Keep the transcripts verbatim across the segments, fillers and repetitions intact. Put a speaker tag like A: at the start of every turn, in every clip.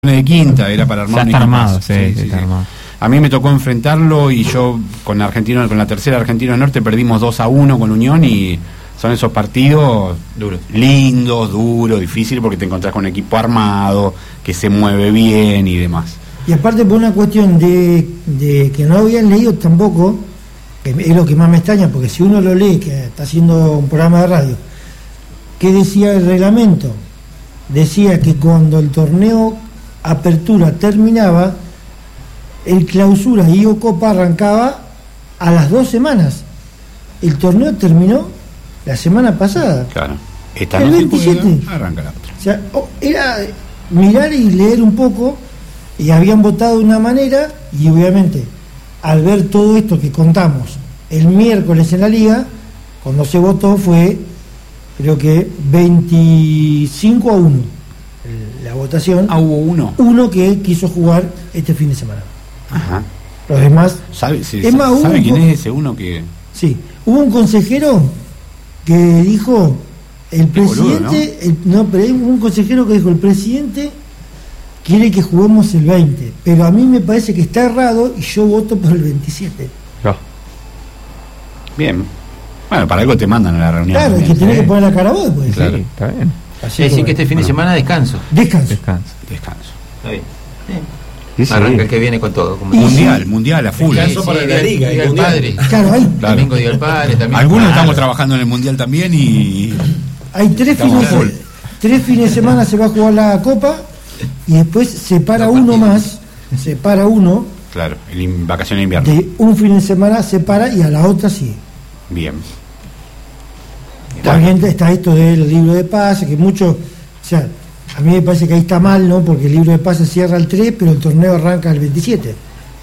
A: de quinta, era para armar
B: ya
A: un
B: está
A: equipazo.
B: armado, sí,
A: Sí,
B: sí,
A: sí,
B: está
A: sí.
B: armado.
A: A mí me tocó enfrentarlo y yo con Argentino, con la tercera Argentino Norte perdimos dos a uno con Unión, y son esos partidos
C: Duro.
A: lindos, duros, difíciles, porque te encontrás con un equipo armado, que se mueve bien y demás.
D: Y aparte por una cuestión de, de que no habían leído tampoco, que es lo que más me extraña, porque si uno lo lee, que está haciendo un programa de radio, ¿qué decía el reglamento? Decía que cuando el torneo Apertura terminaba, el Clausura y o Copa arrancaba a las dos semanas. El torneo terminó la semana pasada.
A: Claro. Esta
D: El
A: no se
D: veintisiete.
A: puede, arranca la otra.
D: O sea, oh, era mirar y leer un poco, y habían votado de una manera, y obviamente al ver todo esto que contamos el miércoles en la liga, cuando se votó fue, creo que veinticinco a uno la votación.
A: Ah, hubo uno.
D: Uno que quiso jugar este fin de semana.
A: Ajá.
D: Los demás.
A: ¿Sabe, sí,
D: Es más, hubo
A: ¿sabe
D: un
A: quién
D: co-
A: es ese uno que...?
D: Sí, hubo un consejero que dijo, el
A: boludo,
D: presidente, el- no, pero hay un consejero que dijo, el presidente quiere que juguemos el veinte, pero a mí me parece que está errado y yo voto por el veintisiete.
B: No.
A: Bien. Bueno, para algo te mandan a la reunión.
D: Claro, es que
A: también.
D: tenés
B: sí.
D: que poner la cara vos después.
A: Claro.
B: Sí, está bien.
D: Así
C: Es decir,
D: que
C: que este fin de
A: bueno.
C: semana descanso.
D: descanso.
B: Descansa.
A: Descanso.
C: Está bien.
B: Sí, sí.
C: Arranca el que viene con todo. Como
D: Y-
A: Mundial, mundial a full.
E: Descanso para la
C: día-
E: Liga,
C: Día
E: el
C: del
E: Mundial.
C: Padre.
D: Claro, hay,
A: Claro.
C: Domingo Día del Padre también.
A: Algunos
C: Claro.
A: estamos trabajando en el mundial también y...
D: hay tres
A: Estamos
D: fines,
A: full.
D: tres fines de semana se va a jugar la Copa, y después se para
C: No,
D: uno
C: partido.
D: más, se para uno,
A: Claro, el in- vacaciones de invierno.
D: de un fin de semana se para y a la otra sí.
A: Bien.
D: También está esto del libro de pases, que mucho, o sea, a mí me parece que ahí está mal, ¿no? Porque el libro de pases cierra el tres, pero el torneo arranca el veintisiete.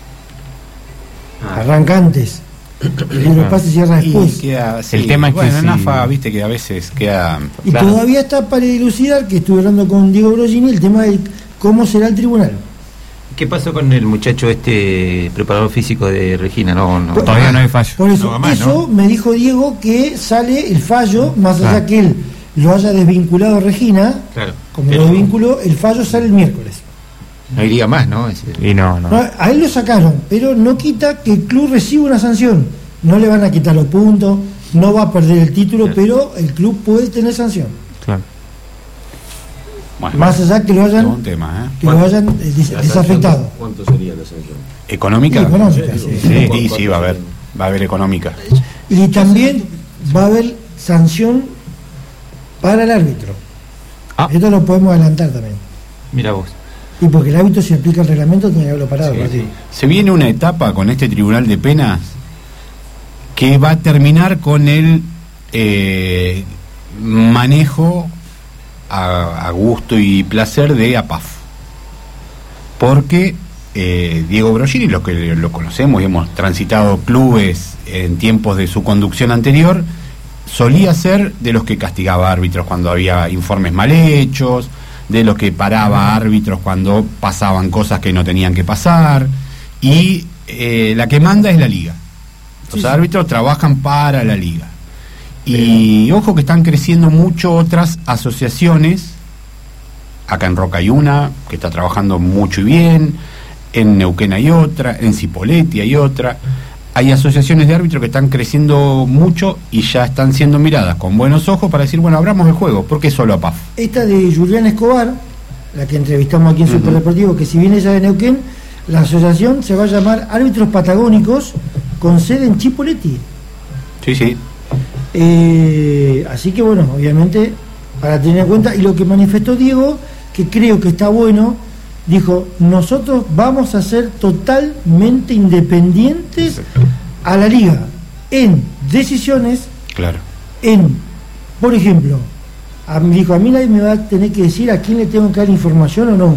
C: Ah.
D: Arranca antes. El libro de pases cierra
A: Y
D: después.
A: queda, sí,
B: El tema es que
A: bueno, en
B: si-
A: AFA, viste que a veces queda...
D: Y
B: claro.
D: todavía está para dilucidar, que estuve hablando con Diego Brogini, el tema de cómo será el tribunal.
C: ¿Qué pasó con el muchacho este preparador físico de Regina? No, no.
B: Todavía no hay fallo.
D: Por eso,
C: No va más,
D: eso
C: ¿no?
D: me dijo Diego que sale el fallo, más allá
B: Claro.
D: que él lo haya desvinculado a Regina,
C: Claro.
D: como
C: Pero
D: lo desvinculó, el fallo sale el miércoles.
C: no iría más, ¿no? Ese-
B: Y no, no.
D: No, a él lo sacaron, pero no quita que el club reciba una sanción. No le van a quitar los puntos, no va a perder el título,
C: Claro.
D: pero el club puede tener sanción.
B: Claro.
A: Bueno,
D: Más allá que lo
A: todo un
D: hayan,
A: tema, ¿eh?
D: que lo hayan eh, des-
E: La
D: desafectado.
E: sanción, ¿cuánto sería la sanción?
A: ¿Económica?
D: Y económica,
E: Sí,
D: sí.
A: Sí,
E: ¿Cuánto
A: y sí, va a haber.
E: sería?
A: Va a haber económica.
D: Y también va a haber sanción para el árbitro.
B: Ah.
D: Esto lo podemos adelantar también.
C: Mira vos.
D: Y porque el árbitro, si aplica el reglamento, tiene que haberlo parado.
C: Sí,
D: el partido.
C: sí.
A: Se viene una etapa con este tribunal de penas que va a terminar con el eh, manejo a, a gusto y placer de APAF. Porque eh, Diego Brogini, los que lo conocemos y hemos transitado clubes en tiempos de su conducción anterior, solía ser de los que castigaba árbitros cuando había informes mal hechos, de los que paraba árbitros cuando pasaban cosas que no tenían que pasar, y eh, la que manda es la liga. Los
D: Sí, sí.
A: árbitros trabajan para la liga. Y ojo que están creciendo mucho otras asociaciones. Acá en Roca hay una que está trabajando mucho y bien, en Neuquén hay otra, en Cipolletti hay otra. Hay asociaciones de árbitros que están creciendo mucho y ya están siendo miradas con buenos ojos para decir, bueno, abramos el juego. ¿Por qué solo a P A F?
D: Esta de Julián Escobar, la que entrevistamos aquí en
A: Ujú.
D: Superdeportivo, que si bien ella de Neuquén, la asociación se va a llamar Árbitros Patagónicos, con sede en Chipolletti.
A: Sí, sí.
D: Eh, así que bueno, obviamente, para tener en cuenta, y lo que manifestó Diego, que creo que está bueno, dijo, nosotros vamos a ser totalmente independientes a la liga en decisiones,
A: Claro.
D: en, por ejemplo, a, me dijo, a mí nadie me va a tener que decir a quién le tengo que dar información o no.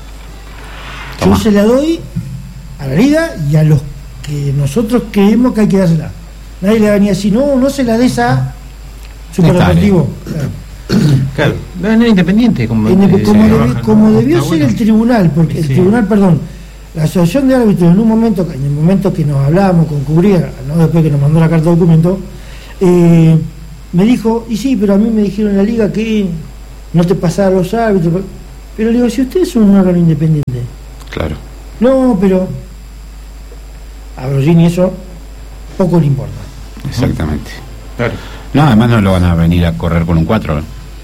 A: Tomá.
D: Yo se la doy a la liga y a los que nosotros creemos que hay que dársela. Nadie le va a venir a decir, no, no se la des a Superdeportivo. Claro.
C: Claro. De manera independiente. Como,
D: En el-
C: eh,
D: como,
C: se
D: debi-
C: trabaja,
D: como
C: ¿no?
D: debió
C: Está
D: ser
C: bueno.
D: el tribunal, porque el
C: Sí.
D: tribunal, perdón, la asociación de árbitros en un momento, en el momento que nos hablábamos con Cubría, no después que nos mandó la carta de documento, eh, me dijo, y sí, pero a mí me dijeron en la liga que no te pasaba los árbitros. Pero le digo, si ustedes son un órgano independiente.
A: Claro.
D: No, pero a Broggini eso poco le importa.
A: Exactamente.
C: Claro.
A: No, además no lo van a venir a correr con un cuatro.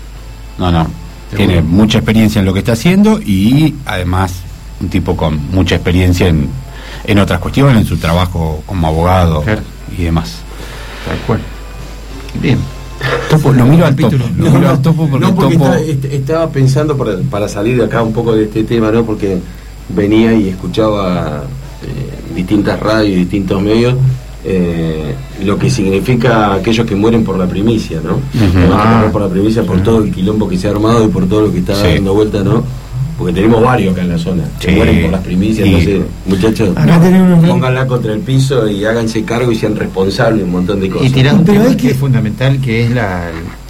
A: No, no. Tiene
C: Seguro.
A: mucha experiencia en lo que está haciendo y además un tipo con mucha experiencia en, en otras cuestiones, en su trabajo como abogado
C: Claro.
A: y demás.
C: Tal cual. Bien.
A: Topo, lo miro al topo.
C: Capítulo.
A: Lo miro al topo porque,
B: no, porque
A: topo.
B: está- est- estaba pensando para, para salir de acá un poco de este tema, ¿no? Porque venía y escuchaba eh, distintas radios y distintos medios, eh, lo que significa aquellos que mueren por la primicia, ¿no?
A: Ujú.
B: Que van a
C: Ah.
B: morir por la primicia, por todo el quilombo que se ha armado y por todo lo que está
A: Sí.
B: dando vuelta, ¿no? Porque tenemos varios acá en la zona que
A: Sí.
B: mueren por las primicias,
A: Sí.
B: entonces, muchachos,
D: Acá tenemos-
B: pónganla contra el piso y háganse cargo y sean responsables de un montón de cosas.
C: Y tirar un
D: Pero
C: tema
D: hay
C: que
D: que-
C: es fundamental, que es la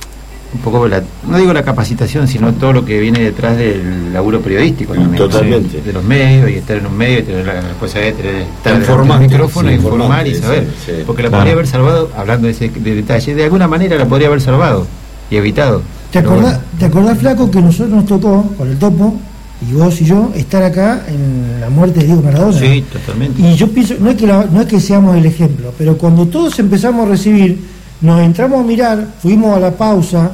C: un poco la, no digo la capacitación, sino todo lo que viene detrás del laburo periodístico también.
B: Totalmente.
C: ¿sí? De los medios, y estar en un medio, y tener la cosa de tener estar delante
B: Informante,
C: del micrófono,
B: sí,
C: informar y
B: informante,
C: saber.
B: sí, sí.
C: Porque la
A: Claro.
C: podría haber salvado, hablando de ese de detalle, de alguna manera la podría haber salvado y evitado.
D: ¿Te
C: Pero
D: acordás,
C: bueno.
D: ¿Te acordás, Flaco, que nosotros nos tocó, con el Topo, y vos y yo, estar acá en la muerte de Diego Maradona?
C: Sí, totalmente.
D: Y yo pienso, no es, que la- no es que seamos el ejemplo, pero cuando todos empezamos a recibir, nos entramos a mirar, fuimos a la pausa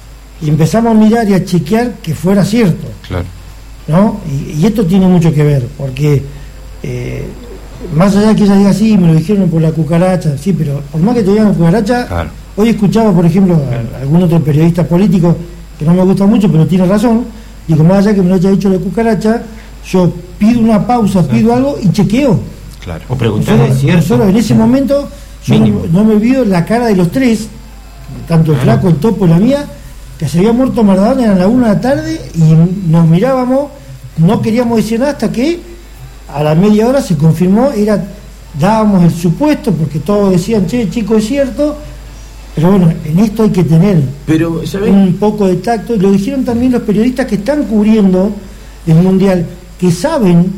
D: y empezamos a mirar y a chequear que fuera cierto,
A: Claro.
D: ¿no? Y, y esto tiene mucho que ver, porque eh, más allá de que ella diga sí, me lo dijeron por la cucaracha, sí, pero por más que te digan cucaracha,
A: Claro.
D: hoy escuchaba, por ejemplo, a algún otro periodista político que no me gusta mucho, pero tiene razón, digo, más allá que me lo haya dicho la cucaracha, yo pido una pausa, pido algo y chequeo.
A: Claro.
C: O preguntar,
D: Nosotros,
C: ¿es cierto?
D: nosotros en ese momento, yo
C: Mínimo.
D: no, no me olvido la cara de los tres, tanto el
C: Claro.
D: Flaco, el Topo y la mía, que se había muerto Maradona, eran las una de la tarde y nos mirábamos, no queríamos decir nada hasta que a la media hora se confirmó, era dábamos el supuesto, porque todos decían, che, chico, es cierto, pero bueno, en esto hay que tener
B: Pero, ¿sabés?
D: un poco de tacto, y lo dijeron también los periodistas que están cubriendo el Mundial, que saben,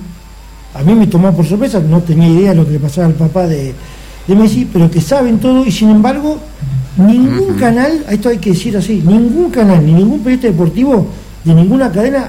D: a mí me tomó por sorpresa, no tenía idea de lo que le pasaba al papá de, de Messi, pero que saben todo, y sin embargo, ningún canal, esto hay que decir así, ningún canal, ni ningún periodista deportivo, de ninguna cadena,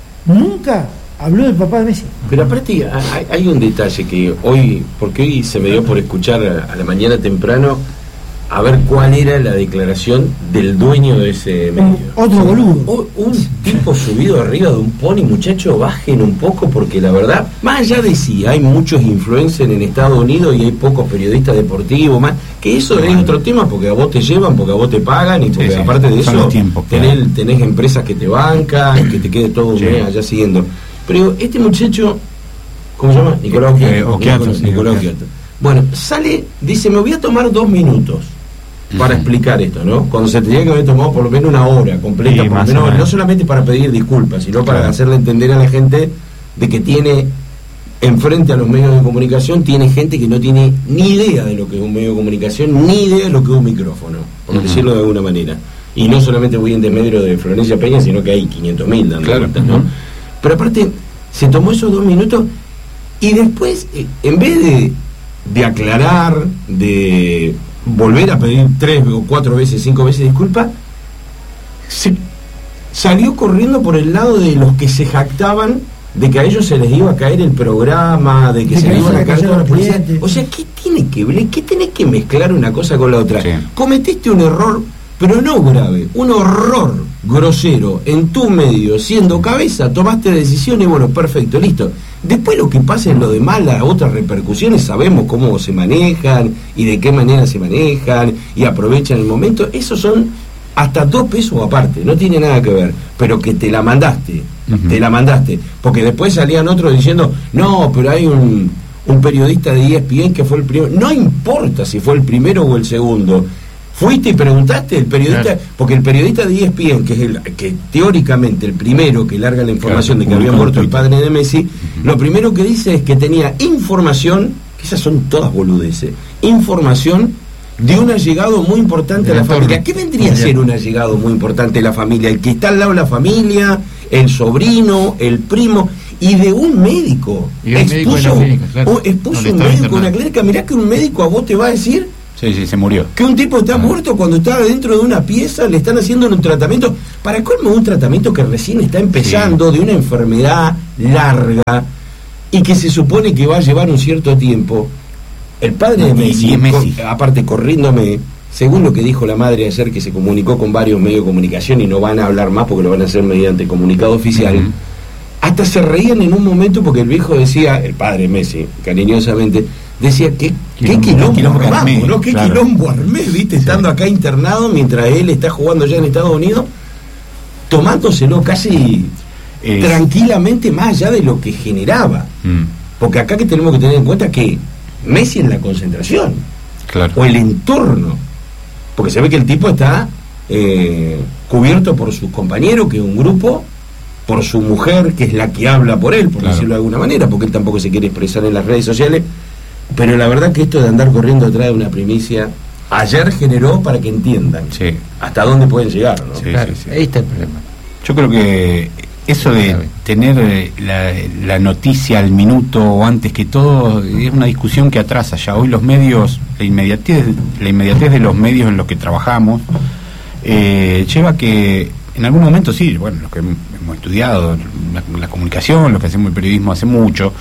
D: nunca habló del papá de Messi.
B: Pero aparte hay, hay un detalle que hoy, porque hoy se me dio por escuchar a, a la mañana temprano a ver cuál era la declaración del dueño de ese medio.
D: Otro boludo.
B: O- Un tipo subido arriba de un pony, muchacho, bajen un poco, porque la verdad, más allá de si hay muchos influencers en Estados Unidos y hay pocos periodistas deportivos, más que eso es otro tema, porque a vos te llevan, porque a vos te pagan, y porque
A: Sí, sí,
B: aparte de
A: son
B: eso
A: los tiempos que
B: tenés,
A: hay.
B: tenés empresas que te bancan, que te quede todo un
A: Sí.
B: mes allá siguiendo. Pero este muchacho, ¿cómo se llama? Nicolás
A: Eh,
B: Occhiato.
A: Occhiato,
B: Nicolás-
A: sí,
B: Nicolás
A: Occhiato.
B: Occhiato. Bueno, sale, dice, me voy a tomar dos minutos para
A: Ujú.
B: explicar esto, ¿no? Cuando se tenía que haber tomado por lo menos una hora completa,
C: Sí,
B: por lo
C: más o
B: menos,
C: menos.
B: no solamente para pedir disculpas, sino para
A: Claro.
B: hacerle entender a la gente de que tiene enfrente a los medios de comunicación, tiene gente que no tiene ni idea de lo que es un medio de comunicación, ni idea de lo que es un micrófono, por
A: Ujú.
B: decirlo de alguna manera. Y no solamente voy en desmedro de Florencia Peña, sino que hay quinientos mil dando
A: Claro.
B: vueltas, ¿no?
A: Ujú.
B: Pero aparte, se tomó esos dos minutos y después, eh, en vez de, de aclarar, de volver a pedir tres o cuatro veces, cinco veces disculpas, se salió corriendo por el lado de los que se jactaban de que a ellos se les iba a caer el programa, de que
D: De
B: se
D: que
B: les
D: se
B: iban a
D: le
B: caer
D: cayeron
B: con la
D: los
B: policía.
D: clientes.
B: O sea, ¿qué tiene que ver? ¿Qué tenés que mezclar una cosa con la otra?
A: Sí.
B: Cometiste un error, pero no grave, un horror grosero en tu medio, siendo cabeza, tomaste decisiones, bueno, perfecto, listo. Después lo que pasa en lo demás, las otras repercusiones, sabemos cómo se manejan y de qué manera se manejan y aprovechan el momento, esos son hasta dos pesos aparte, no tiene nada que ver, pero que te la mandaste,
A: Ujú.
B: te la mandaste, porque después salían otros diciendo, no, pero hay un, un periodista de E S P N que fue el primero, no importa si fue el primero o el segundo, fuiste y preguntaste, el periodista,
C: Claro.
B: porque el periodista de E S P N, que es el que teóricamente el primero que larga la información
A: Claro,
B: de que había
A: publicó
B: muerto el
A: en
B: padre de Messi, lo primero que dice es que tenía información, que esas son todas boludeces, información de un allegado muy importante a
C: Del
B: la
C: entorno
B: familia. ¿Qué vendría a
C: familiar.
B: ser un allegado muy importante de la familia? El que está al lado de la familia, el sobrino, el primo, y de un médico.
C: Y de un médico de la clínica, claro,
B: o expuso
C: donde
B: un
C: estaba
B: médico en una
C: internado.
B: clínica. Mirá que un médico a vos te va a decir,
A: Sí, sí, se murió.
B: Que un tipo está muerto cuando está dentro de una pieza, le están haciendo un tratamiento, para colmo un tratamiento que recién está empezando, sí, de una enfermedad larga y que se supone que va a llevar un cierto tiempo. El padre de Messi,
A: Messi.
B: Cor, aparte corriéndome, según lo que dijo la madre ayer, que se comunicó con varios medios de comunicación y no van a hablar más porque lo van a hacer mediante comunicado oficial, uh-huh, hasta se reían en un momento porque el viejo decía, el padre Messi, cariñosamente, decía que qué quilombo, quilombo armé, ¿no? Qué claro. quilombo armé, viste, sí, estando acá internado mientras él está jugando ya en Estados Unidos, tomándoselo casi es... tranquilamente, más allá de lo que generaba. Mm. Porque acá que tenemos que tener en cuenta que Messi en la concentración, claro, o el entorno, porque se ve que el tipo está eh, cubierto por sus compañeros, que es un grupo, por su mujer, que es la que habla por él, por claro, decirlo de alguna manera, porque él tampoco se quiere expresar en las redes sociales. Pero la verdad que esto de andar corriendo detrás de una primicia ayer generó para que entiendan, sí, hasta dónde pueden llegar, ¿no?
C: Sí, claro, sí, sí. Ahí está el problema.
A: Yo creo que eso de tener la, la noticia al minuto o antes que todo es una discusión que atrasa ya. Hoy los medios, la inmediatez, la inmediatez de los medios en los que trabajamos eh, lleva a que en algún momento, sí, bueno, los que hemos estudiado la, la comunicación, los que hacemos el periodismo hace mucho,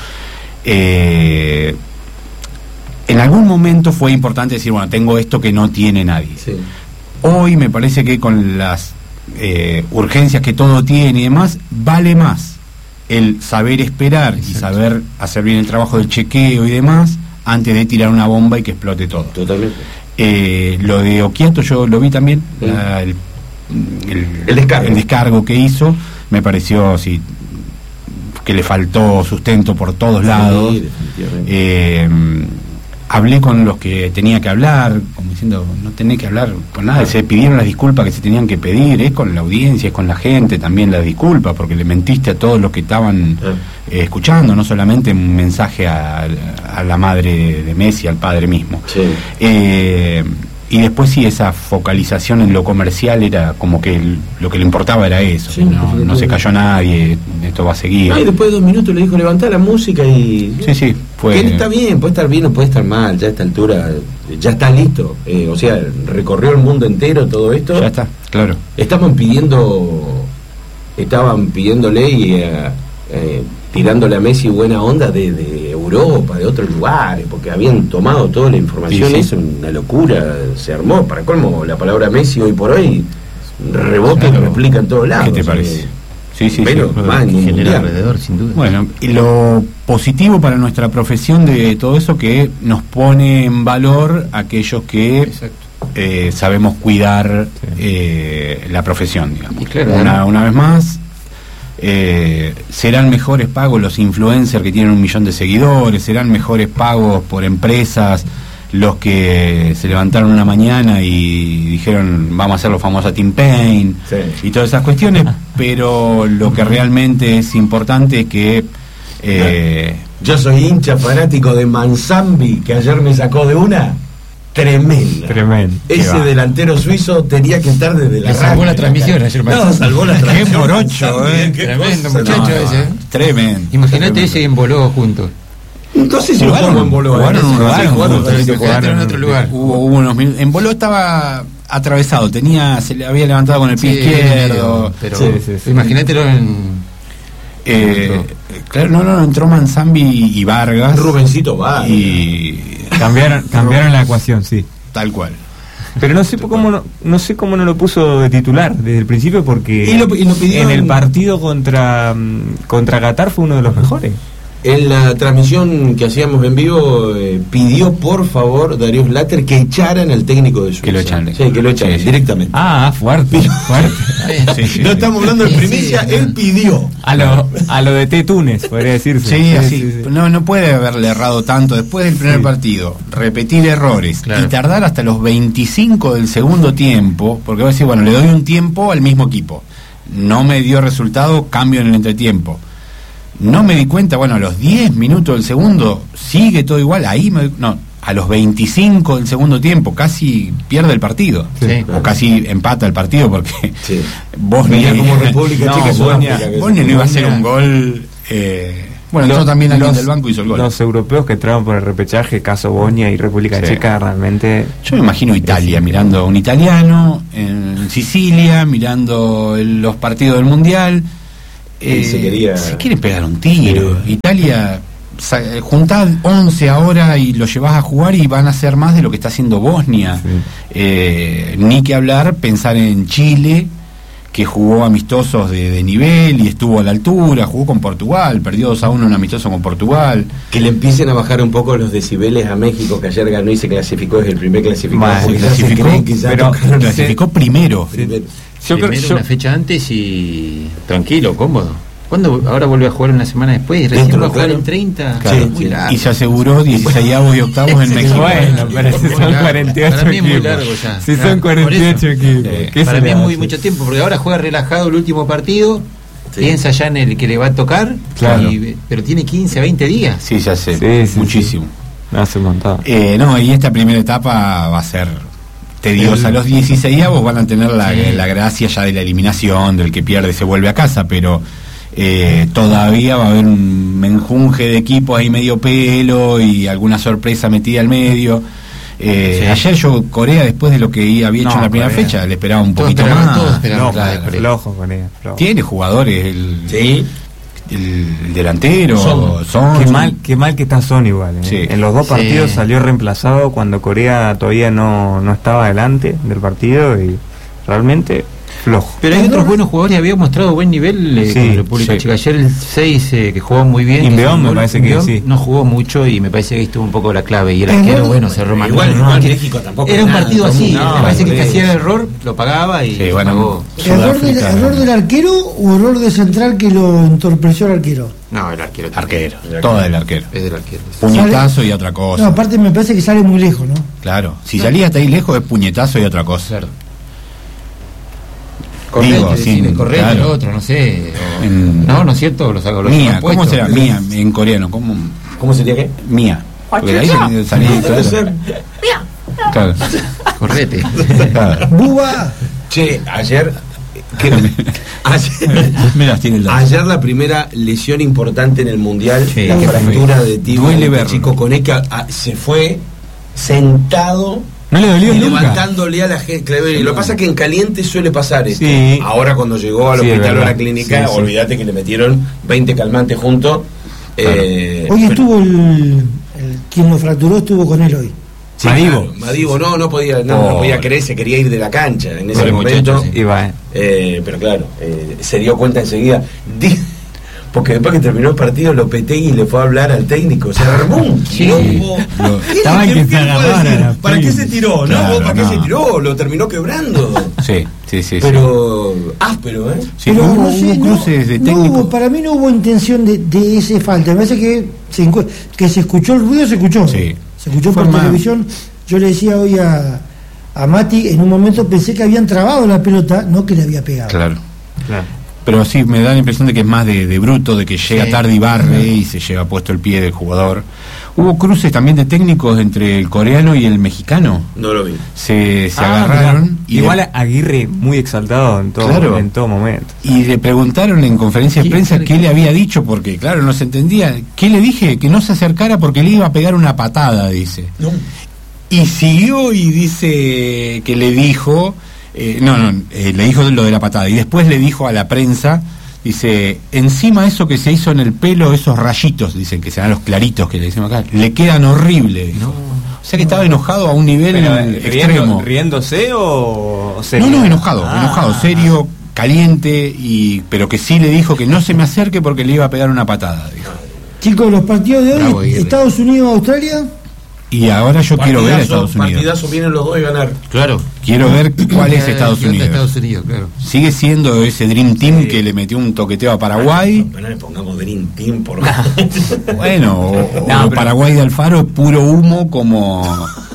A: eh, en algún momento fue importante decir, bueno, tengo esto que no tiene nadie. Sí. Hoy me parece que con las eh, urgencias que todo tiene y demás, vale más el saber esperar, exacto, y saber hacer bien el trabajo del chequeo y demás, antes de tirar una bomba y que explote todo.
B: Totalmente.
A: Eh, lo de Oquiato yo lo vi también, sí, la, el, el, el, descargo. el descargo que hizo, me pareció sí, que le faltó sustento por todos lados. Sí, eh, hablé con los que tenía que hablar, como diciendo, no tenés que hablar con nada, se pidieron las disculpas que se tenían que pedir, es con la audiencia, es con la gente también las disculpas, porque le mentiste a todos los que estaban eh, escuchando, no solamente un mensaje a, a la madre de Messi, al padre mismo. Sí. Eh, y después sí, esa focalización en lo comercial era como que el, lo que le importaba era eso, sí, no, no se cayó nadie, esto va a seguir.
B: Ah, y después de dos minutos le dijo levantá la música y...
A: Sí, sí, fue...
B: Que él está bien, puede estar bien o puede estar mal, ya a esta altura ya está listo, eh, o sea, recorrió el mundo entero todo esto.
A: Ya está, claro.
B: Estaban pidiendo, estaban pidiéndole y eh, eh, tirándole a Messi buena onda de, de Europa, de otros lugares, porque habían tomado toda la información, sí, sí. Eso, una locura, se armó. Para colmo, la palabra Messi hoy por hoy rebota, claro, y replica en todos lados.
A: ¿Qué te parece?
B: Eh,
A: sí, sí,
B: pero
A: sí.
B: Más
C: genera alrededor, sin duda.
A: Bueno, y lo positivo para nuestra profesión de todo eso, que nos pone en valor aquellos que eh, sabemos cuidar, sí, eh, la profesión, digamos. Claro, una, una vez más, Eh, serán mejores pagos los influencers que tienen un millón de seguidores, serán mejores pagos por empresas los que se levantaron una mañana y dijeron vamos a hacer los famosos Team Pain, sí, y todas esas cuestiones, pero lo que realmente es importante es que eh,
B: yo soy hincha fanático de Manzambi, que ayer me sacó de una tremenda.
C: Tremendo.
B: Ese delantero suizo tenía que estar desde la...
C: Que salvó la transmisión ayer.
B: No, salvó la transmisión.
A: Qué morocho, eh.
C: Tremendo muchacho, no, no, ese.
A: Tremendo.
C: Imagínate ese emboló juntos.
B: Entonces se jugaron en Boló.
A: Jugaron un lugar,
C: jugaron en otro lugar.
A: Hubo unos minutos. En Boló estaba atravesado, tenía, se le había levantado con el pie, sí, izquierdo.
C: Pero sí, sí, sí. Imagínatelo en...
A: Eh, claro, no, no, entró Manzambi y Vargas.
B: Rubencito Vargas.
A: Y
E: cambiaron, cambiaron la ecuación, sí.
A: Tal cual.
E: Pero no sé cómo no, no sé cómo no lo puso de titular desde el principio, porque
B: y lo, y lo
E: en el partido contra contra Qatar fue uno de los mejores.
B: En la transmisión que hacíamos en vivo, eh, pidió por favor Darío Slater que echaran al técnico de Suiza.
A: Que lo echaran.
B: Sí, que lo echaran, sí, directamente.
E: Ah, fuerte, fuerte.
B: Sí, sí, no sí, estamos hablando de primicia, sí, sí, él pidió.
E: A lo, a lo de T. Túnez, podría decirse.
A: Sí, sí, así. Sí, sí. No, no puede haberle errado tanto después del primer, sí, partido, repetir errores, claro, y tardar hasta los veinticinco del segundo tiempo, porque va a decir, bueno, le doy un tiempo al mismo equipo. No me dio resultado, cambio en el entretiempo. No me di cuenta, bueno, a los diez minutos del segundo sigue todo igual, ahí me, no, a los veinticinco del segundo tiempo casi pierde el partido, sí, o casi empata el partido, porque sí, Bosnia
B: como República
A: no,
B: Checa,
A: Bosnia, Bosnia no iba a hacer un gol, eh, Bueno,
E: Los-
A: entró también alguien
E: los-
A: del banco y hizo el gol.
E: Los europeos que entraron por el repechaje, caso Bosnia y República
A: Sí.
E: Checa, realmente.
A: Yo me imagino Italia mirando a un italiano en Sicilia, mirando el- los partidos del Mundial.
B: Y se quería-
A: se quiere pegar un tiro. Italia, sa- juntad once ahora y lo llevas a jugar y van a hacer más de lo que está haciendo Bosnia.
E: Sí.
A: Eh, ni que hablar, pensar en Chile, que jugó amistosos de, de nivel y estuvo a la altura, jugó con Portugal, perdió dos a uno en amistoso con Portugal.
B: Que le empiecen a bajar un poco los decibeles a México, que ayer ganó y se clasificó, es el primer clasificado.
E: Bueno,
B: porque
A: se
B: ya se
A: clasificó,
B: cree que ya
E: pero-
B: tocaron-
A: Clasificó primero.
B: Primero.
E: Yo creo
C: Primero
E: yo-
C: una fecha antes y tranquilo, cómodo. ¿Cuándo? Ahora vuelve a jugar una semana después y recién
B: Dentro,
C: va a jugar
B: claro.
C: en treinta.
A: Claro,
C: muy
B: sí.
C: largo.
A: Y se aseguró dieciseisavos y octavos en México.
E: Bueno, pero si
C: Muy
E: son
C: largo.
E: cuarenta y ocho
C: Para mí es muy
E: equipos.
C: largo ya.
E: Si
C: Claro,
E: son cuarenta y ocho
C: por eso.
E: equipos.
A: Eh,
E: ¿qué
C: Para
E: se
C: mí
E: le
C: es muy
E: hace?
C: mucho tiempo, porque ahora juega relajado el último partido,
B: Sí.
C: piensa ya en el que le va a tocar,
A: Claro.
C: y- pero tiene quince, veinte días.
A: Sí, ya sé,
E: Sí, sí,
A: muchísimo.
E: No, hace un montón.
A: Eh, no, y esta primera etapa va a ser tediosa. Los dieciseisavos van a tener la,
C: Sí.
A: la gracia ya de la eliminación, del que pierde se vuelve a casa, pero eh, todavía va a haber un menjunje de equipos ahí medio pelo y alguna sorpresa metida al medio. Eh,
C: Sí.
A: Ayer yo, Corea, después de lo que había hecho
E: No,
A: en la primera
E: Corea.
A: fecha, le esperaba un
C: Todos
A: poquito
C: esperaban,
A: más.
C: todos esperaban.
E: Flojo,
C: Claro,
E: flojo con ella, flojo.
A: Tiene jugadores, el,
B: Sí.
A: el delantero,
B: Son.
A: Son.
E: Qué mal, qué mal que está Son igual. ¿eh?
A: Sí.
E: En los dos
C: Sí.
E: partidos salió reemplazado cuando Corea todavía no, no estaba delante del partido y realmente flojo.
C: Pero hay otros buenos jugadores, había mostrado buen nivel eh,
E: Sí,
C: con República
A: sí.
C: Checa. Ayer el seis eh, que jugó muy bien.
E: Inbeón
C: que hizo un
E: me
C: gol.
E: parece que
C: Inbeón
E: sí.
C: no jugó mucho y me parece que ahí estuvo un poco la clave. Y el
D: El
C: arquero,
D: gol-
C: bueno, cerró mal.
B: Igual-
C: No,
B: igual
C: que-
B: México tampoco
C: Era
B: es
C: un
B: nada,
C: partido
B: todo
C: así,
B: el mundo-
C: me parece que el que
B: no,
C: hacía el
B: sí.
C: error lo pagaba y
A: Sí, bueno,
C: pagó.
D: ¿Error, del,
A: Sudáfrica.
D: ¿Error del arquero o error de central que lo entorpeció al arquero?
C: No, el arquero.
A: Arquero, toda del arquero.
C: Es del arquero.
A: Puñetazo y otra cosa.
D: No, aparte me parece que sale muy lejos, ¿no?
A: Claro, si salía hasta ahí lejos es puñetazo y otra cosa.
C: Claro. Correcto,
A: Digo,
C: decirle,
A: sin-
C: correcto,
A: claro.
C: el otro, no sé. o-
A: En-
C: No, no es cierto, lo saco los
A: Mía,
C: han
A: ¿cómo
C: puesto.
A: será? Mía, en coreano, ¿cómo?
B: ¿Cómo sería qué?
A: Mía. Porque de ahí salía, salía
B: Debe
A: claro.
B: ser.
A: Claro.
C: Correte.
A: Claro.
D: Buba,
B: Che, ayer. que- ayer,
A: Mirá, tiene el dato.
B: ayer la primera lesión importante en el mundial,
C: Sí,
B: la
C: qué
B: fractura de tibia
A: Duele
B: de
A: verlo.
B: Chico Coneca, a- se fue sentado
E: ¿No le dolió
B: y
E: nunca?
B: levantándole a la gente. Y lo que pasa es que en caliente suele pasar esto.
E: Sí.
B: Ahora cuando llegó al
E: Sí, es
B: hospital o a la
E: verdad.
B: clínica,
E: Sí, sí.
B: olvídate que le metieron veinte calmantes juntos. Eh,
D: hoy
B: pero-
D: estuvo el, el- quien lo fracturó estuvo con él hoy.
B: Sí,
E: Madivo.
B: claro, Madivo, no, no podía, no, no
A: Pobre.
B: podía creer, se quería ir de la cancha en ese
C: Pobre
B: momento.
C: muchacho, sí.
E: Iba, eh.
B: Eh, pero claro, eh, se dio cuenta enseguida. Di- porque después que terminó el partido, Lopetegui le fue a hablar al técnico. Se armó un
C: Sí.
B: quilombo.
A: Lo-
B: ¿Qué-
E: Estaban
B: qué-
E: que
B: qué
E: se
B: puede
E: agarraban
B: decir?
E: a la
B: ¿Para qué
E: piña.
B: se tiró?
A: Claro,
B: ¿No? ¿Para qué
A: no.
B: se tiró? Lo terminó quebrando.
A: Sí, sí, sí. sí.
B: Pero áspero, ¿eh?
A: Sí,
D: Pero
A: hubo,
D: no sé,
A: hubo
D: no-
A: cruces de
D: no
A: técnico.
D: hubo- para mí no hubo intención de, de ese falta. Me parece que se, encu- que se escuchó el ruido, se escuchó.
A: Sí.
D: Se escuchó
A: Fue
D: por
A: más-
D: televisión. Yo le decía hoy a, a Mati, en un momento pensé que habían trabado la pelota, no que le había pegado.
A: Claro.
E: Claro.
A: Pero sí, me da la impresión de que es más de, de bruto, de que llega
C: Sí.
A: tarde y barre y se lleva puesto el pie del jugador. Hubo cruces también de técnicos entre el coreano y el mexicano.
B: No lo vi.
A: Se, se
E: Ah,
A: agarraron
E: mirá.
A: y,
E: Igual
A: le,
E: Aguirre muy exaltado en todo,
A: Claro.
E: en todo momento.
A: y le preguntaron en conferencia de
C: ¿Qué-
A: prensa
C: qué-
A: qué le había dicho, porque claro, no se entendía. ¿Qué le dije? Que no se acercara porque le iba a pegar una patada, dice.
B: No.
A: Y siguió y dice que le dijo, eh, no, no, eh, le dijo lo de la patada. Y después le dijo a la prensa, dice, encima eso que se hizo en el pelo, esos rayitos, dicen que serán los claritos que le decimos acá, le quedan horribles. dijo. O sea que estaba enojado a un nivel
E: Pero, eh,
A: extremo.
E: riendo- ¿Riéndose o, o serio?
A: No, no, enojado,
E: Ah.
A: enojado, serio, caliente, y pero que sí le dijo que no se me acerque porque le iba a pegar una patada, dijo.
D: Chicos, los partidos de hoy,
C: Bravo, Aguirre.
D: Estados Unidos-Australia,
A: Y ahora yo quiero ver a
B: Partidazo,
A: Estados Unidos.
B: partidazo, vienen los dos y ganar.
C: Claro.
A: Quiero ver cuál es
C: Eh,
A: Estados
C: ¿qué onda
A: Unidos.
C: Estados Unidos, claro.
A: Sigue siendo ese Dream Team que le metió un toqueteo a Paraguay.
B: Pero no le pongamos Dream Team por
A: Bueno, o, o
E: No, pero-
A: Paraguay de Alfaro es puro humo como...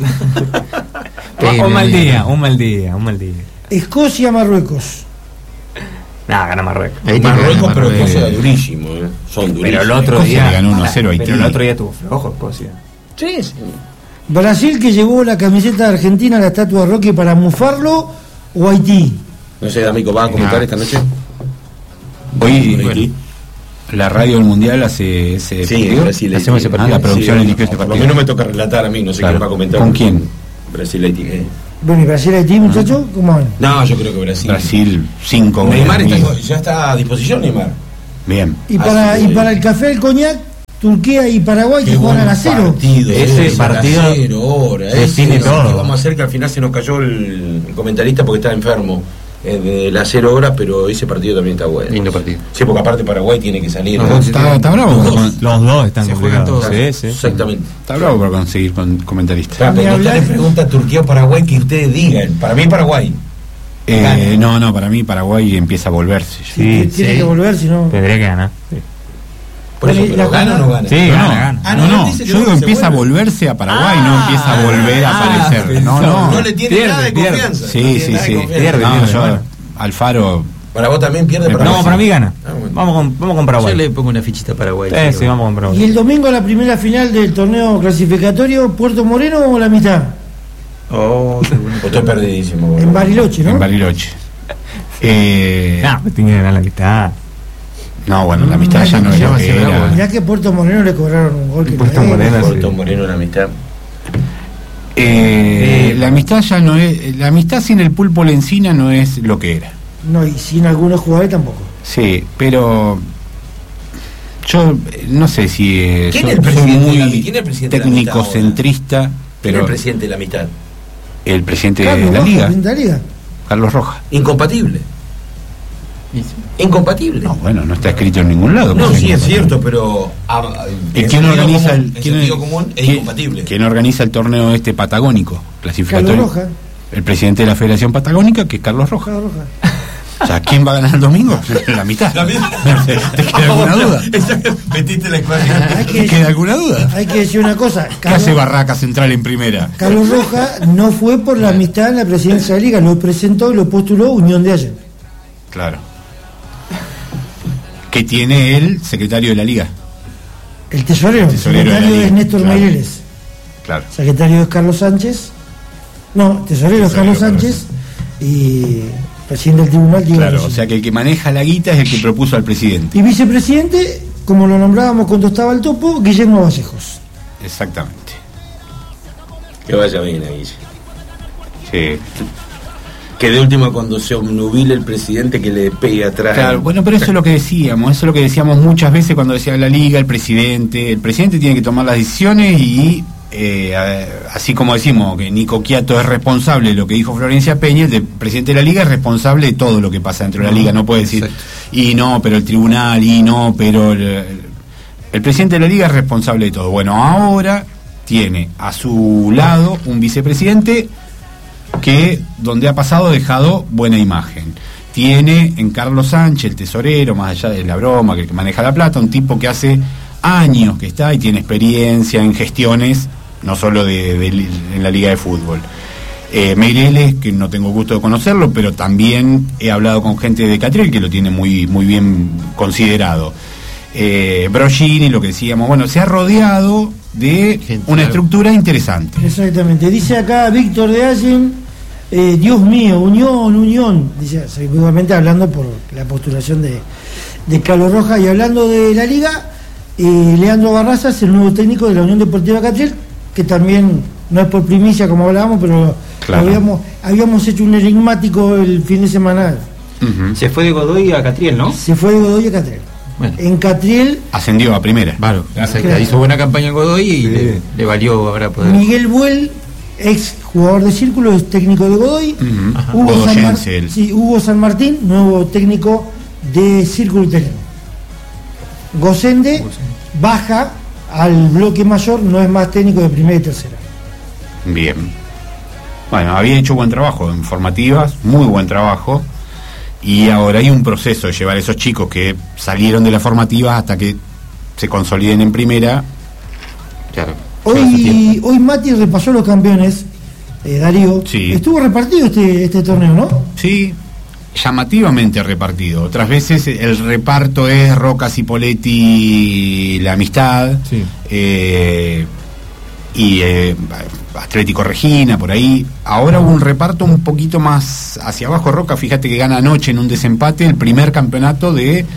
E: O-
C: Sí,
E: un
C: me-
E: mal día, un mal día, un mal día.
D: Escocia-Marruecos.
E: Nada, gana Marruecos.
C: Ahí tiene que
B: Marruecos,
C: ganar
B: pero
C: Marruecos.
B: Escocia durísimo, ¿eh? Son durísimos.
E: Pero el otro
A: Escocia
E: día
A: le ganó uno a cero a Haití.
E: Pero el otro día tuvo flojo Escocia.
B: Sí, sí.
D: Brasil, que llevó la camiseta de Argentina a la estatua de Roque para mufarlo, o Haití.
B: No sé, D'Amico, ¿va a comentar
A: Ah.
B: esta noche?
A: Hoy,
B: Bueno.
A: La radio del Mundial hace ese
B: Sí,
A: partido.
B: Brasil.
C: Hacemos ese
A: Ah,
C: partido.
A: la producción
B: Sí,
A: eligió ese
B: por lo
A: partido.
B: menos me toca relatar a mí, no sé
A: Claro.
B: quién va a comentar.
A: ¿Con quién?
B: Brasil Haití. eh.
D: Bueno, y Brasil Haití, muchachos, ¿cómo van?
B: No, yo creo que Brasil.
A: Brasil, cinco goles.
B: Neymar está,
A: amigo.
B: ya está a disposición, Neymar.
A: Bien.
D: Y para,
B: Así que-
D: y para el café, el coñac, Turquía y Paraguay que juegan al acero.
B: Partido,
E: Ese
B: ese
E: partido
B: acero, ahora,
E: define
B: ese,
E: todo.
B: que vamos a hacer que al final se nos cayó el, el comentarista porque estaba enfermo eh, de las cero horas, pero ese partido también está bueno.
C: Lindo partido.
B: Sí, porque aparte Paraguay tiene que salir.
C: Los
B: ¿no?
C: dos.
A: Está, está bravo. por con-
E: Los dos están
C: Se juegan
E: complicados.
C: todos.
E: Sí, sí.
B: Exactamente.
A: Está bravo por conseguir con comentarista.
B: Claro, pero
D: Ni
B: no te
D: hablar.
B: le pregunta a Turquía o Paraguay que ustedes digan. Para mí Paraguay.
A: Eh, no, no, para mí Paraguay empieza a volverse. ya.
D: Sí,
E: Sí,
D: tiene
C: sí.
D: que volver, si no.
E: Tendría que ganar. Sí,
B: Por eso,
D: Bueno, y
B: pero
D: la
B: ¿gana o no
D: jornada-
B: gana?
E: Sí,
A: No,
E: gana,
A: no,
E: gana.
B: Ah,
A: no,
B: no,
A: no,
B: dice que
A: yo
B: no,
A: digo
B: se
A: empieza a
B: vuelve.
A: volverse a Paraguay, no
B: Ah,
A: empieza a volver a
B: ah,
A: aparecer. No, no.
B: No le tiene
E: Pierde,
B: nada de
E: pierde.
B: confianza. no
A: Sí,
B: tiene
A: sí,
B: nada de
A: sí.
B: confianza.
E: Pierde,
A: No,
E: pierde,
A: yo,
E: bueno.
A: Alfaro,
B: Para vos también pierde
A: Me
B: Paraguay.
E: No, para mí gana.
B: Ah, bueno.
E: Vamos con, vamos con Paraguay.
C: Yo le pongo una fichita a Paraguay.
E: Eh, sí, vamos con
D: Y
E: Paraguay.
D: el domingo la primera final del torneo clasificatorio, Puerto Moreno o la mitad,
C: Oh, qué bueno.
B: Estoy perdidísimo. boludo.
D: en Bariloche, ¿no?
A: en Bariloche. Eh,
E: No, pues tiene que ganar la mitad.
A: no, bueno, la amistad ya no es lo que era.
D: Mirá que Puerto Moreno le cobraron un gol que
E: Puerto
D: le-
E: Moreno.
B: Puerto Moreno en la mitad.
A: Eh, la amistad ya no es. La amistad sin el pulpo Lencina no es lo que era.
D: No, y sin algunos jugadores tampoco.
A: Sí, pero yo eh, no sé si eh,
B: ¿Quién
A: soy,
B: es el
A: soy
B: presidente de la-
A: muy
B: quién es el presidente de la mitad ahora?
A: técnico-centrista,
B: ¿Quién es
A: pero
B: el presidente de la mitad?
A: el presidente
D: Carlos
A: de la
D: Rojas,
A: liga,
D: presidente de la liga.
A: Carlos Rojas.
B: Incompatible.
C: Y sí.
B: Incompatible.
A: No, bueno, no está escrito en ningún lado.
B: No,
A: que sea
B: sí es
A: incompatible.
B: cierto, pero ah,
A: ¿Y
B: en
A: quién
B: sentido
A: organiza
B: común-
A: el
B: en
A: quién,
B: sentido común es
A: quién-
B: incompatible?
A: quién organiza el torneo este patagónico clasificatorio?
D: Carlos Rojas.
A: El presidente de la Federación Patagónica, que es Carlos Rojas.
D: Carlos Rojas.
A: O sea, ¿quién va a ganar el domingo? La mitad.
B: La mitad.
A: ¿Te queda alguna duda?
B: Exacto. Metiste la ecuación.
D: Hay
A: ¿Te
D: que,
A: queda alguna duda?
D: hay que decir una cosa.
A: ¿Qué hace
D: Carlos,
A: Barraca Central en primera?
D: Carlos Rojas no fue por la amistad en la presidencia de la liga, lo presentó y lo postuló Unión de Ayer.
A: Claro. Que tiene el secretario de la liga.
D: El tesorero, el
A: tesorero de la
D: secretario
A: liga,
D: es Néstor
A: claro.
D: Meireles,
A: Claro.
D: secretario es Carlos Sánchez, no, tesorero es
A: Tesorero,
D: Carlos
A: Carlos
D: Sánchez y presidente del tribunal Diego
A: Claro, o
D: Rossi.
A: sea que el que maneja la guita es el que propuso al presidente.
D: Y vicepresidente, como lo nombrábamos cuando estaba el topo, Guillermo Vallejos.
A: Exactamente.
B: Que vaya bien ahí.
A: Sí.
B: Que de última cuando se obnubile el presidente que le pegue atrás.
A: Claro, bueno, pero eso es lo que decíamos, eso es lo que decíamos muchas veces cuando decía la liga, el presidente, el presidente tiene que tomar las decisiones y eh, a- así como decimos que Nico Quiato es responsable de lo que dijo Florencia Peña, el de- presidente de la liga es responsable de todo lo que pasa dentro de la liga, no puede decir
C: Exacto.
A: y no, pero el tribunal, y no, pero el, el- el presidente de la liga es responsable de todo. Bueno, ahora tiene a su lado un vicepresidente que donde ha pasado ha dejado buena imagen. Tiene en Carlos Sánchez, el tesorero, más allá de la broma, que, que maneja la plata, un tipo que hace años que está y tiene experiencia en gestiones, no solo de, de li- en la liga de fútbol. Eh, Meireles, que no tengo gusto de conocerlo, pero también he hablado con gente de Catriel que lo tiene muy, muy bien considerado. Eh, Brogini, lo que decíamos, bueno, se ha rodeado de
C: Gente,
A: una
C: claro.
A: estructura interesante.
D: Exactamente. Dice acá Víctor de Allen, eh, Dios mío, unión, unión. Dice, seguramente hablando por la postulación de, de Carlos Rojas. Y hablando de la liga, eh, Leandro Barrazas, el nuevo técnico de la Unión Deportiva Catriel, que también no es por primicia como hablábamos, pero
A: Claro.
D: habíamos, habíamos hecho un enigmático el fin de semana.
A: Ujú.
C: Se fue de Godoy a Catriel, ¿no?
D: Se fue de Godoy a Catriel.
C: Bueno.
D: En Catriel,
A: Ascendió a primera.
C: Claro, exacto.
D: Claro.
C: Hizo buena campaña en Godoy y le, le valió ahora poder.
D: Miguel Buell, ex jugador de Círculo, es técnico de Godoy.
A: Ujú. Ajá.
D: Hugo, San Mar-
A: Godoyense él.
D: sí, Hugo San Martín, nuevo técnico de Círculo Italiano. Gosende baja al bloque mayor, no es más técnico de primera y tercera.
A: Bien. Bueno, había hecho buen trabajo en formativas, muy buen trabajo. Y ahora hay un proceso de llevar a esos chicos que salieron de las formativas hasta que se consoliden en primera.
C: Claro. lleva su
D: Hoy,
C: tiempo.
D: hoy Mati repasó los campeones, eh, Darío.
A: Sí.
D: Estuvo repartido este, este torneo, ¿no?
A: Sí, llamativamente repartido. Otras veces el reparto es Roca, Cipoletti, La Amistad,
E: Sí.
A: eh, y eh, Atlético Regina, por ahí. Ahora hubo un reparto un poquito más hacia abajo. Roca, fíjate que gana anoche en un desempate el primer campeonato de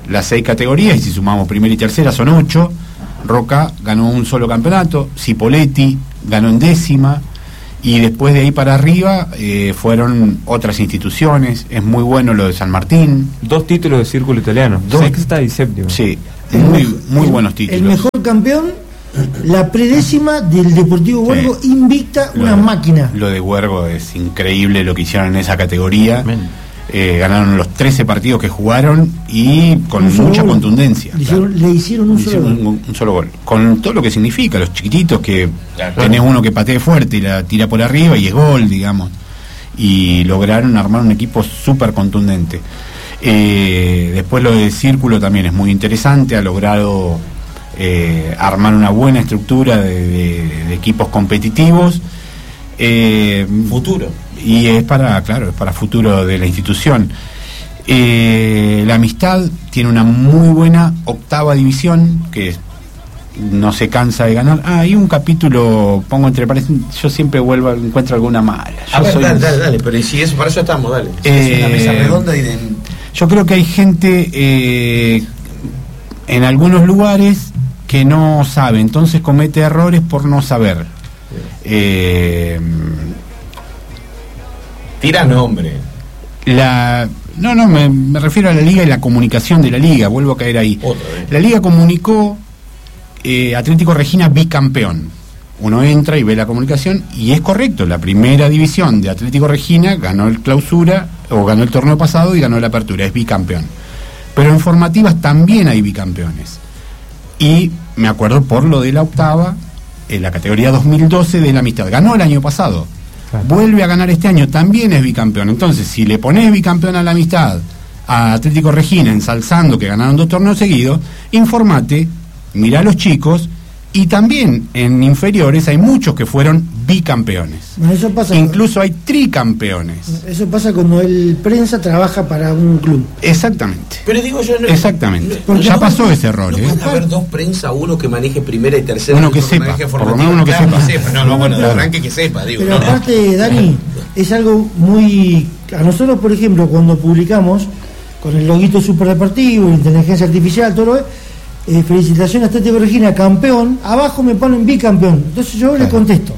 A: las seis categorías, y si sumamos primera y tercera son ocho. Roca ganó un solo campeonato, Cipoletti ganó en décima, y después de ahí para arriba eh, fueron otras instituciones. Es muy bueno lo de San Martín.
E: Dos títulos de círculo italiano,
A: Dos.
E: sexta y séptima.
A: Sí,
D: El
A: muy,
D: mejor-
A: muy
D: el-
A: buenos títulos.
D: El mejor campeón, la predécima del Deportivo Huergo,
A: Sí.
D: invicta,
A: Lo
D: una
A: de-
D: máquina.
A: Lo de Huergo es increíble lo que hicieron en esa categoría.
C: Men.
A: Eh, ganaron los trece partidos que jugaron y con
D: Un solo
A: mucha
D: gol.
A: contundencia.
D: Le
A: claro.
D: hicieron, le hicieron un
A: Le
D: solo
A: hicieron
D: gol.
A: un, un solo gol. Con todo lo que significa, los chiquititos que tenés uno que patee fuerte y la tira por arriba y es gol, digamos. Y lograron armar un equipo súper contundente. Eh, después lo de Círculo también es muy interesante, ha logrado eh, armar una buena estructura de, de- de equipos competitivos. Eh,
B: Futuro.
A: y es para, claro, es para futuro de la institución. Eh, la Amistad tiene una muy buena octava división que no se cansa de ganar. Ah, hay un capítulo, pongo entre paréntesis, yo siempre vuelvo, encuentro alguna mala. Yo,
B: A ver,
A: soy-
B: dale, dale, dale, pero y si eso, para eso estamos, dale. Si
A: Eh,
B: es una mesa redonda y de...
A: yo creo que hay gente eh, en algunos lugares que no sabe, entonces comete errores por no saber. Eh,
B: Tira nombre.
A: La, no, no, me, me refiero a la liga y la comunicación de la liga, vuelvo a caer ahí.
B: Otra vez.
A: La liga comunicó eh, Atlético Regina bicampeón. Uno entra y ve la comunicación y es correcto, la primera división de Atlético Regina ganó el clausura o ganó el torneo pasado y ganó la apertura, es bicampeón. Pero en formativas también hay bicampeones. Y me acuerdo por lo de la octava, en la categoría dos mil doce de la Amistad, ganó el año pasado.
E: Claro.
A: Vuelve a ganar este año, también es bicampeón. Entonces, si le pones bicampeón a la Amistad, a Atlético Regina, ensalzando que ganaron dos torneos seguidos, informate, mirá a los chicos, y también en inferiores hay muchos que fueron bicampeones.
D: Bueno, eso pasa.
A: Incluso hay tricampeones.
D: Eso pasa cuando el prensa trabaja para un club.
A: Exactamente.
B: Pero digo yo... No,
A: Exactamente.
B: no-
A: Ya
B: no-
A: pasó ese error,
B: No
A: ¿eh?
B: puede haber dos prensa, uno que maneje primera y tercera.
A: Uno
B: y
A: que
B: otro
A: sepa,
B: maneje
A: por lo
B: formativa.
A: menos uno que
B: Claro,
A: sepa.
B: No, no, bueno, de
A: Claro.
B: arranque que sepa, digo.
D: Pero
B: no, no.
D: aparte, Dani, es algo muy... A nosotros, por ejemplo, cuando publicamos con el loguito superdeportivo, inteligencia artificial, todo lo que... Eh, felicitaciones a Atlético Regina, campeón. Abajo me ponen bicampeón. Entonces yo le
A: Claro.
D: contesto.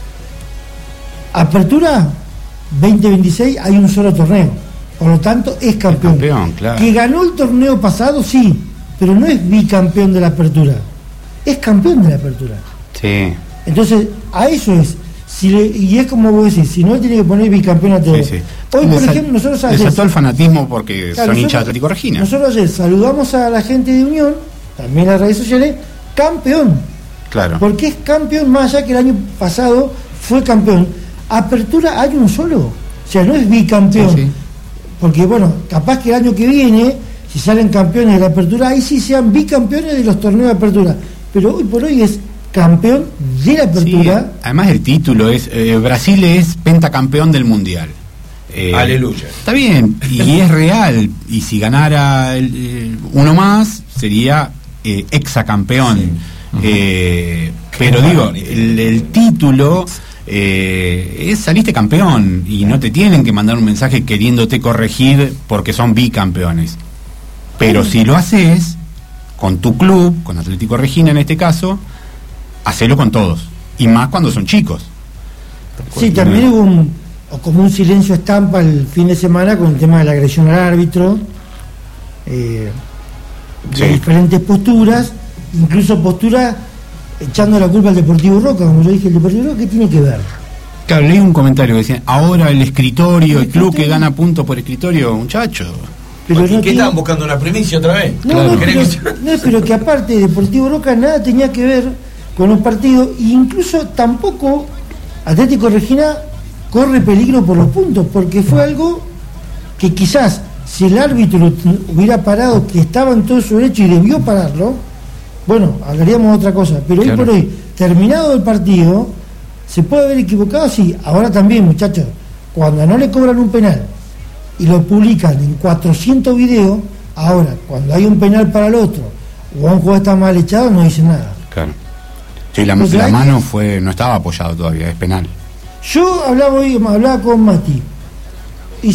D: Apertura veinte veintiséis, hay un solo torneo. Por lo tanto, es campeón.
A: campeón, claro.
D: Que ganó el torneo pasado, sí, pero no es bicampeón de la apertura. Es campeón de la apertura.
A: Sí.
D: Entonces, a eso es. Si le- y es como vos decís, si no, tiene que poner bicampeón a todos.
A: Sí, sí.
D: Hoy, por
A: Les-
D: ejemplo, nosotros
A: les
D: ayer,
A: saltó el fanatismo porque
D: Claro,
A: son hinchas de
D: nosotros-
A: Atlético Regina.
D: nosotros ayer saludamos a la gente de Unión, también en las redes sociales, campeón.
A: Claro.
D: Porque es campeón, más allá que el año pasado fue campeón. Apertura hay un solo. O sea, no es bicampeón.
A: Sí, sí.
D: Porque, bueno, capaz que el año que viene, si salen campeones de la apertura, ahí sí sean bicampeones de los torneos de apertura. Pero hoy por hoy es campeón de la
A: Sí,
D: apertura.
A: además el título es eh, Brasil es pentacampeón del mundial. Eh,
B: Aleluya.
A: Está bien, y es real. Y si ganara el, eh, uno más, sería eh, exacampeón. Eh, pero digo, el, el título eh, es saliste campeón y no te tienen que mandar un mensaje queriéndote corregir porque son bicampeones. Pero si lo haces con tu club, con Atlético Regina en este caso, hacelo con todos. Y más cuando son chicos.
D: Sí, también hubo un, o como un silencio estampa el fin de semana con el tema de la agresión al árbitro, eh, de
A: Sí.
D: diferentes posturas, incluso posturas echando la culpa al Deportivo Roca, como yo dije, el Deportivo Roca, ¿qué tiene que ver?
A: Claro, leí un comentario que decía, ahora el escritorio, el club que gana puntos por escritorio, muchacho.
D: Pero
B: ¿Y
D: no
B: qué
D: tiene-
B: estaban buscando una primicia otra vez?
D: No,
A: Claro.
D: no, pero,
B: ¿Querés que-
D: no, pero que aparte Deportivo Roca nada tenía que ver con los partidos, e incluso tampoco Atlético Regina corre peligro por los puntos, porque fue algo que quizás si el árbitro t- hubiera parado, que estaba en todo su derecho y debió pararlo, bueno, hablaríamos de otra cosa, pero
A: Claro.
D: hoy por hoy, terminado el partido, se puede haber equivocado, sí, ahora también, muchachos, cuando no le cobran un penal y lo publican en cuatrocientos videos, ahora, cuando hay un penal para el otro, o un juego está mal echado, no dicen nada.
A: Claro. Sí, la,
D: O sea,
A: la
D: hay
A: mano
D: que-
A: fue no estaba apoyado todavía, es penal.
D: Yo hablaba hoy, hablaba con Mati, y dice,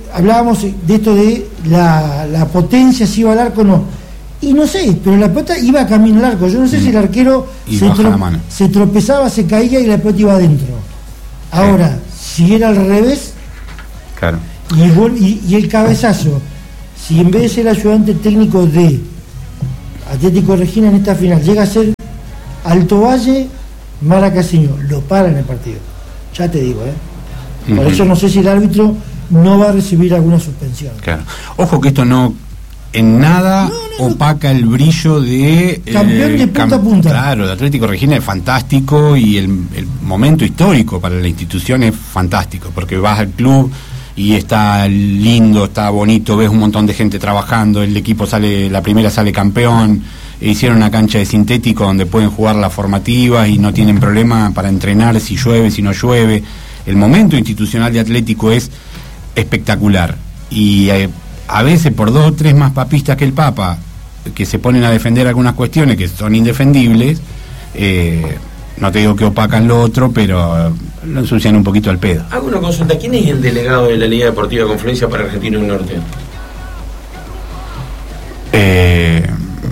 D: hablábamos de esto de la, la potencia, si iba al arco o no. Y no sé, pero la pelota iba camino al arco. Yo no sé mm. si el arquero se, tro- se tropezaba, se caía y la pelota iba adentro. Ahora, sí. si era al revés,
A: claro.
D: y, el gol, y, y el cabezazo, si en vez de ser ayudante técnico de Atlético Regina en esta final llega a ser Alto Valle, Mara Caseño, lo para en el partido. Ya te digo, ¿eh? Por uh-huh. eso no sé si el árbitro no va a recibir alguna suspensión.
A: Claro. Ojo que esto no en nada no, no, opaca no. el brillo de
D: campeón eh, de punta cam- a punta.
A: Claro, el Atlético Regina es fantástico y el, el momento histórico para la institución es fantástico, porque vas al club y está lindo, está bonito, ves un montón de gente trabajando, el equipo sale, la primera sale campeón, hicieron una cancha de sintético donde pueden jugar las formativas y no tienen problema para entrenar si llueve, si no llueve. El momento institucional de Atlético es espectacular y eh, a veces por dos o tres más papistas que el Papa que se ponen a defender algunas cuestiones que son indefendibles, eh, no te digo que opacan lo otro, pero lo ensucian un poquito al pedo.
B: Hago una consulta, ¿quién es el delegado de la Liga Deportiva Confluencia para Argentino del Norte?
A: Eh,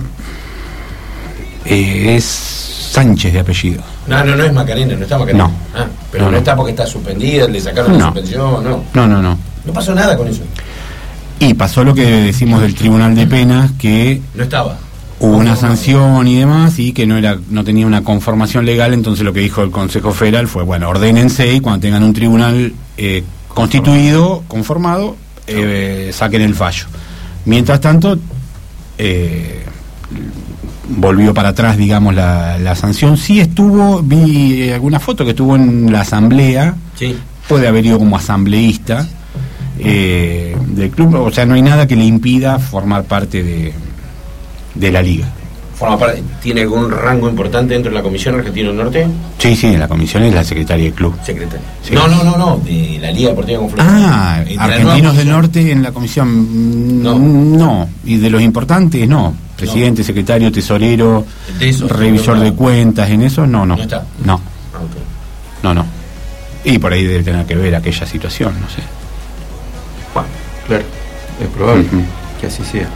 A: eh, es Sánchez de apellido.
B: No, no, no es Macarena, no está Macarena.
A: No.
B: Ah, pero
A: no,
B: no,
A: no
B: está porque está suspendida, le sacaron
A: no.
B: la suspensión, no.
A: No, no, no.
B: No pasó nada con eso.
A: Y pasó lo que decimos del Tribunal de Penas, que
B: no estaba.
A: Hubo una sanción y demás, y que no era no tenía una conformación legal, entonces lo que dijo el Consejo Federal fue, bueno, ordénense y cuando tengan un tribunal eh, constituido, conformado, eh, saquen el fallo. Mientras tanto, eh, volvió para atrás, digamos, la, la sanción. Sí estuvo, vi alguna foto que estuvo en la asamblea,
B: sí.
A: Puede haber ido como asambleísta eh, del club, o sea, no hay nada que le impida formar parte de de la liga.
B: Forma parte, ¿tiene algún rango importante dentro de la Comisión Argentino del Norte?
A: Sí, sí, en la comisión es la secretaria del club.
B: Secretaria. Sí. No, no, no, no, de la Liga Deportiva Confluencia.
A: Ah, de Argentinos del Norte en la comisión no. no, y de los importantes no. Presidente, no. secretario, tesorero, de esos, revisor no, no, no. de cuentas, en eso no, no.
B: No está.
A: No.
B: Ah, okay.
A: No, no. Y por ahí debe tener que ver aquella situación, no sé.
C: Bueno, claro, es probable uh-huh. que así sea.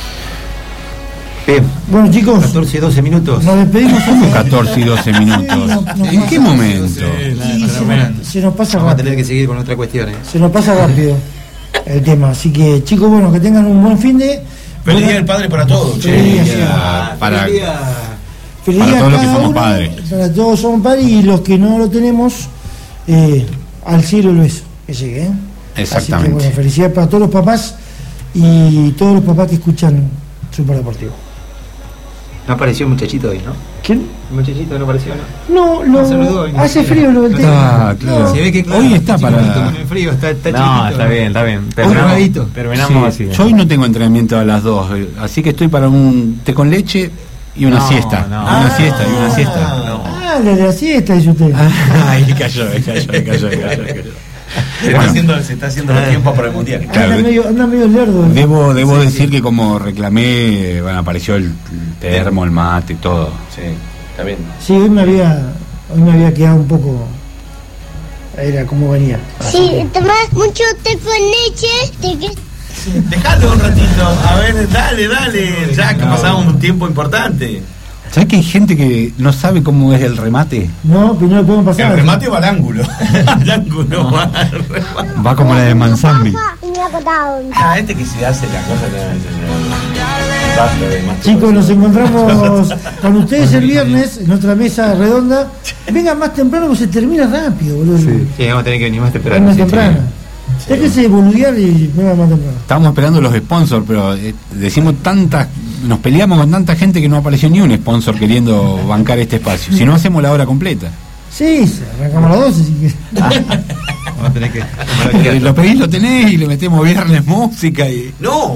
C: Bien.
D: Bueno, chicos,
C: catorce y doce minutos.
D: Nos despedimos.
A: ¿Cómo catorce y doce minutos? Sí, no, no
C: ¿En qué momento?
D: Sí, se, nos, se nos pasa
C: Vamos
D: rápido.
C: a tener que seguir con otra cuestión. ¿eh?
D: Se nos pasa rápido el tema. Así que, chicos, bueno, que tengan un buen fin de.
B: Feliz Día del Padre para todos.
D: Feliz
A: Día
D: día.
A: Para,
D: feliz día. Feliz
A: para
D: día
A: todos los que
D: cada
A: somos
D: uno,
A: padres.
D: Para todos somos padres y los que no lo tenemos, eh, al cielo lo es. Que llegue, ¿eh?
A: Exactamente.
D: Así que, bueno, felicidades para todos los papás y todos los papás que escuchan Super Deportivo.
C: No apareció el muchachito hoy, ¿no?
D: ¿Quién?
C: El muchachito no apareció, ¿no?
D: No, lo...
C: no saludó hoy,
D: hace frío lo del
A: Ah, claro.
D: No.
C: Se ve que claro,
A: hoy está para
C: con el frío, está, está
E: no,
C: chiquito,
E: está bien, está bien.
C: Terminamos,
E: terminamos
A: sí,
E: así.
A: Yo hoy no tengo entrenamiento a las dos, así que estoy para un té con leche y una
E: no,
A: siesta.
E: No.
A: Una
B: ah,
A: siesta y una siesta.
B: No.
D: Ah, la de la siesta, dice usted.
A: Ahí cayó, ahí cayó, ahí cayó, ahí cayó, ahí cayó.
B: Se, bueno. está haciendo, se está haciendo los tiempos para el mundial.
A: Claro,
D: anda, medio, anda medio lerdo.
A: Debo, debo
B: sí,
A: decir
B: sí.
A: que como reclamé, bueno, apareció el termo, el mate, todo.
B: Sí, está bien.
D: Sí, hoy me había, hoy me había quedado un poco. Era como venía.
F: Si tomás mucho té con leche, te...
B: Dejalo un ratito. A ver, dale, dale. Ya que pasamos un tiempo importante.
A: ¿Sabes que hay gente que no sabe cómo es el remate?
D: No, pero no lo podemos pasar.
B: El remate va al ángulo. Al ángulo
A: no.
B: va al remate.
A: Va como la de Manzambi.
B: Ah, este que se hace la cosa. No, no, no.
D: Chicos, nos encontramos con ustedes el viernes en nuestra mesa redonda. Vengan más temprano porque se termina rápido, boludo.
C: Sí, sí, vamos a tener que venir más temprano.
D: Más
C: sí,
D: temprano.
C: Sí.
D: Déjese de boludear y vengan más temprano.
A: Estábamos esperando los sponsors, pero eh, decimos tantas, nos peleamos con tanta gente que no apareció ni un sponsor queriendo bancar este espacio. Si no, hacemos la hora completa.
D: Sí, arrancamos a las doce. Así que...
C: Vamos a tener que.
A: Eh, lo pedís, lo tenés y le metemos viernes música y.
B: No,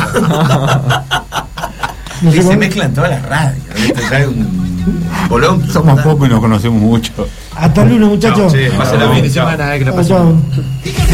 D: No
B: y
D: sé
B: se
D: cómo...
B: mezclan todas las radios. Esto ya es un bolón.
A: Somos pocos y nos conocemos mucho.
D: Hasta el lunes, muchachos.
B: Chao, che, pásenla bien.
C: Semana, que la
D: Chao,
C: pasen.
D: chao.